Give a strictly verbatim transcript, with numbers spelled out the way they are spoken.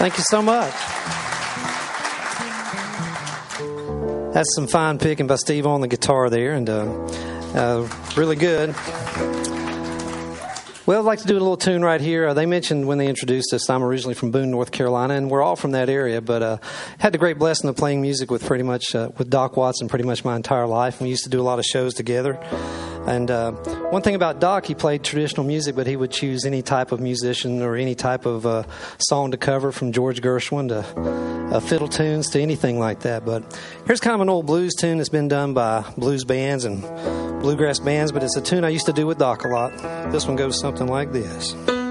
Thank you so much. That's some fine picking by Steve on the guitar there, and uh, uh, really good. Well, I'd like to do a little tune right here. Uh, they mentioned when they introduced us, I'm originally from Boone, North Carolina, and we're all from that area, but uh, had the great blessing of playing music with pretty much, uh, with Doc Watson pretty much my entire life. We used to do a lot of shows together. And uh, one thing about Doc, he played traditional music, but he would choose any type of musician or any type of uh, song to cover, from George Gershwin to uh, fiddle tunes to anything like that. But here's kind of an old blues tune that's been done by blues bands and bluegrass bands, but it's a tune I used to do with Doc a lot. This one goes something like this.